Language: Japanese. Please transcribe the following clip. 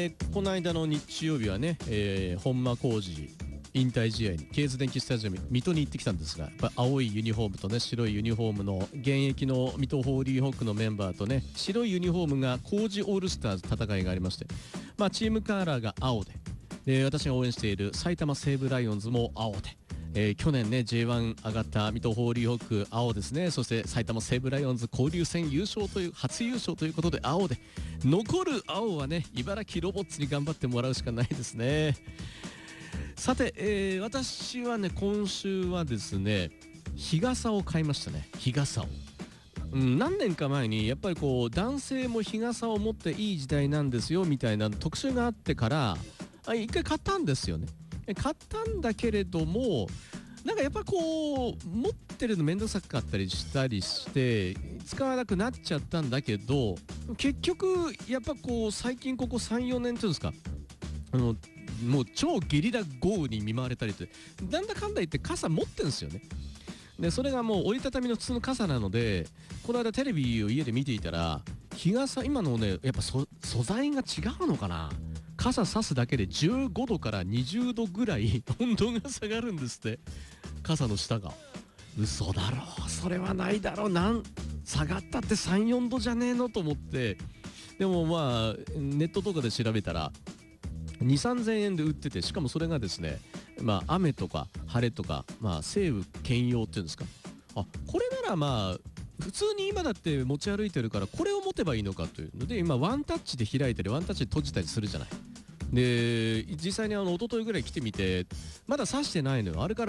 この間の日曜日はね、本間浩二引退試合にケーズ電気スタジアム水戸に行ってきたんですが、やっぱ青いユニフォームとね白いユニフォームの現役の水戸ホーリーホックのメンバーとね、白いユニフォームが浩二オールスターズ戦いがありまして、チームカラーが青で、私が応援している埼玉西武ライオンズも青で、去年ね J1 上がった水戸ホーリーホック青ですね。そして埼玉西武ライオンズ交流戦優勝という初優勝ということで青で、残る青はね茨城ロボッツに頑張ってもらうしかないですね。さて、私はね今週はですね日傘を買いましたね。日傘を、何年か前にやっぱりこう男性も日傘を持っていい時代なんですよみたいな特集があってから一回買ったんですよね。買ったんだけれども、なんかやっぱこう持ってるの面倒くさかったりしたりして使わなくなっちゃったんだけど、結局やっぱこう最近ここ 3,4 年っていうんですか、もう超ゲリラ豪雨に見舞われたりって、なんだかんだ言って傘持ってるんですよね。でそれがもう折りたたみの普通の傘なので、この間テレビを家で見ていたら日傘今のねやっぱ素材が違うのかな、傘差すだけで15度から20度ぐらい温度が下がるんですって。傘の下が嘘だろう、それはないだろう、下がったって 3,4 度じゃねえのと思って、でもネットとかで調べたら 2,3,000 円で売ってて、しかもそれがですね雨とか晴れとか晴雨兼用っていうんですか、これなら普通に今だって持ち歩いてるからこれを持てばいいのかというので、今ワンタッチで開いたりワンタッチで閉じたりするじゃない。で実際に一昨日ぐらい来てみてまだ差してないのよ。あれから